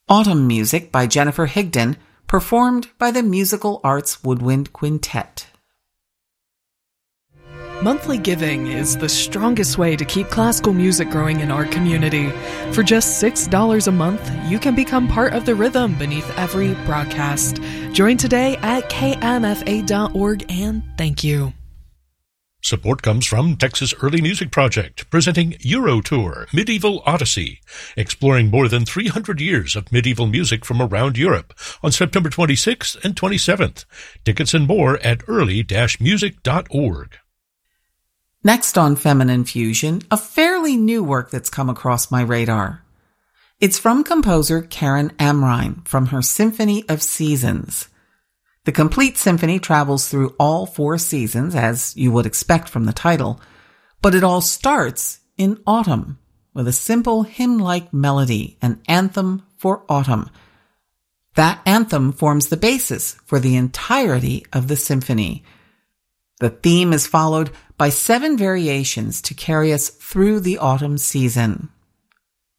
Autumn Music by Jennifer Higdon, performed by the Musical Arts Woodwind Quintet. Monthly giving is the strongest way to keep classical music growing in our community. For just $6 a month, you can become part of the rhythm beneath every broadcast. Join today at kmfa.org and thank you. Support comes from Texas Early Music Project, presenting Eurotour, Medieval Odyssey, exploring more than 300 years of medieval music from around Europe on September 26th and 27th. Tickets and more at early-music.org. Next on Feminine Fusion, a fairly new work that's come across my radar. It's from composer Karen Amrine from her Symphony of Seasons. The complete symphony travels through all 4 seasons, as you would expect from the title, but it all starts in autumn with a simple hymn-like melody, an anthem for autumn. That anthem forms the basis for the entirety of the symphony. The theme is followed by 7 variations to carry us through the autumn season.